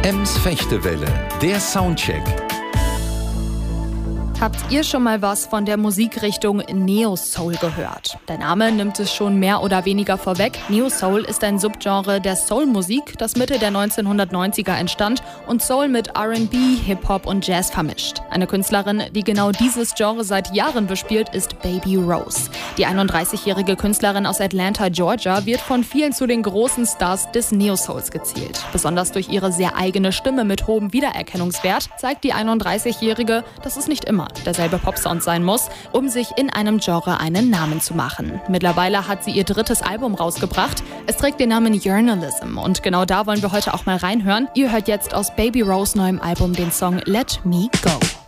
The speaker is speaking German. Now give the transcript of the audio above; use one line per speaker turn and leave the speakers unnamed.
Ems Fechtewelle, der Soundcheck.
Habt ihr schon mal was von der Musikrichtung Neo-Soul gehört? Der Name nimmt es schon mehr oder weniger vorweg. Neo-Soul ist ein Subgenre der Soul-Musik, das Mitte der 1990er entstand und Soul mit R&B, Hip-Hop und Jazz vermischt. Eine Künstlerin, die genau dieses Genre seit Jahren bespielt, ist Baby Rose. Die 31-jährige Künstlerin aus Atlanta, Georgia, wird von vielen zu den großen Stars des Neo-Souls gezählt. Besonders durch ihre sehr eigene Stimme mit hohem Wiedererkennungswert zeigt die 31-jährige, dass es nicht immer derselbe Popsound sein muss, um sich in einem Genre einen Namen zu machen. Mittlerweile hat sie ihr 3. Album rausgebracht. Es trägt den Namen Journalism und genau da wollen wir heute auch mal reinhören. Ihr hört jetzt aus Baby Rose neuem Album den Song Let Me Go.